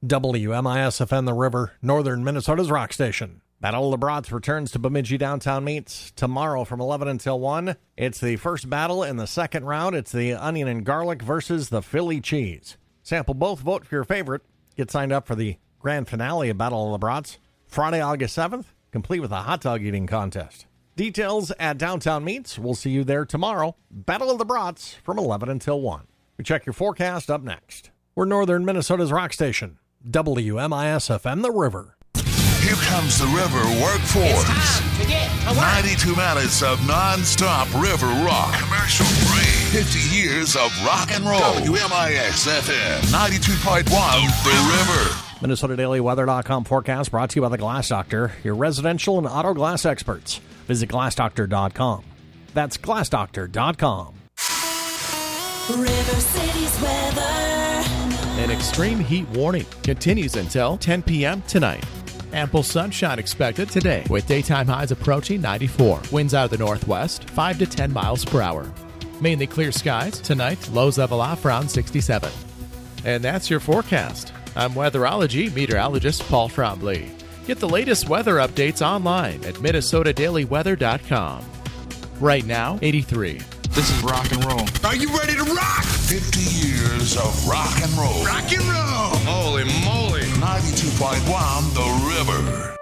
WMIS-FM The River, northern Minnesota's rock station. Battle of the Brats returns to Bemidji Downtown Meats tomorrow from 11 until 1. It's the first battle in the second round. It's the onion and garlic versus the Philly cheese. Sample both, vote for your favorite. Get signed up for the grand finale of Battle of the Brats Friday, August 7th, complete with a hot dog eating contest. Details at Downtown Meats. We'll see you there tomorrow. Battle of the Brats from 11 until 1. We check your forecast up next. We're northern Minnesota's rock station. WMIS-FM The River. Here comes the River Workforce. It's time to get to work. 92 minutes of non-stop river rock. Commercial free. 50 years of rock and roll. WMIS-FM 92.1 The River. MinnesotaDailyWeather.com forecast brought to you by the Glass Doctor, your residential and auto glass experts. Visit GlassDoctor.com. That's GlassDoctor.com. River City's weather. An extreme heat warning continues until 10 p.m. tonight. Ample sunshine expected today with daytime highs approaching 94. Winds out of the northwest, 5 to 10 miles per hour. Mainly clear skies tonight, lows level off around 67. And that's your forecast. I'm weatherology meteorologist Paul Trombley. Get the latest weather updates online at MinnesotaDailyWeather.com. Right now, 83. This is rock and roll. Are you ready to rock? 50 years of rock and roll. Rock and roll. Holy moly. 92.1 The River.